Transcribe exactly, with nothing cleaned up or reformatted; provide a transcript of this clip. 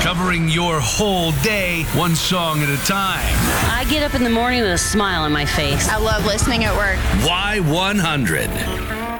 covering your whole day, one song at a time. I get up in the morning with a smile on my face. I love listening at work. Y one hundred.